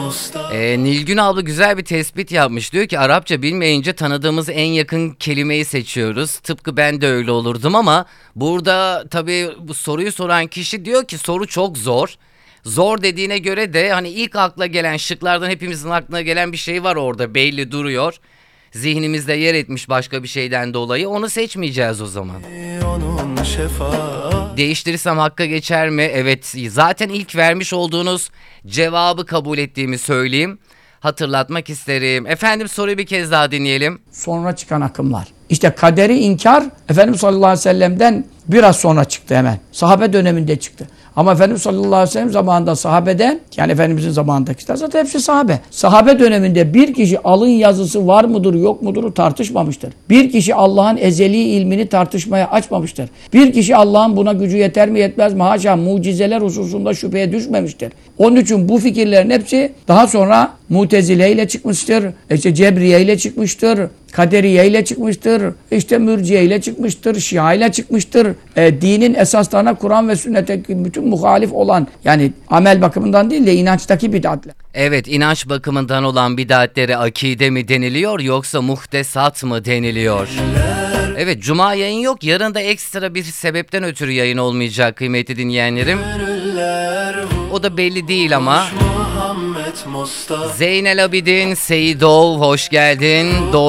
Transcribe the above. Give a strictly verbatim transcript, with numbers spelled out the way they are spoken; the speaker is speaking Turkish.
Ee, Nilgün abla güzel bir tespit yapmış. Diyor ki Arapça bilmeyince tanıdığımız en yakın kelimeyi seçiyoruz. Tıpkı ben de öyle olurdum ama burada tabii bu soruyu soran kişi diyor ki soru çok zor. Zor dediğine göre de hani ilk akla gelen şıklardan hepimizin aklına gelen bir şey var orada belli duruyor. Zihnimizde yer etmiş başka bir şeyden dolayı onu seçmeyeceğiz o zaman. Değiştirirsem hakka geçer mi? Evet, zaten ilk vermiş olduğunuz cevabı kabul ettiğimi söyleyeyim. Hatırlatmak isterim. Efendim soruyu bir kez daha dinleyelim. Sonra çıkan akımlar. İşte kaderi inkar Efendimiz sallallahu aleyhi ve sellem'den biraz sonra çıktı hemen. Sahabe döneminde çıktı. Ama Efendimiz sallallahu aleyhi ve sellem zamanında sahabeden, yani Efendimizin zamanındakiler zaten hepsi sahabe. Sahabe döneminde bir kişi alın yazısı var mıdır yok mudur tartışmamıştır. Bir kişi Allah'ın ezeli ilmini tartışmaya açmamıştır. Bir kişi Allah'ın buna gücü yeter mi yetmez mi haşa mucizeler hususunda şüpheye düşmemiştir. Onun için bu fikirlerin hepsi daha sonra Mutezile ile çıkmıştır, işte Cebriye ile çıkmıştır, Kaderiye ile çıkmıştır, işte Mürciye ile çıkmıştır, Şia ile çıkmıştır. E, dinin esaslarına Kur'an ve sünnete bütün muhalif olan, yani amel bakımından değil de inançtaki bid'atler. Evet, inanç bakımından olan bid'atlere akide mi deniliyor yoksa muhtesat mı deniliyor? Evet, cuma yayın yok. Yarın da ekstra bir sebepten ötürü yayın olmayacak kıymetli dinleyenlerim. O da belli değil ama. Zeynel Abidin, Seyidov hoş geldin.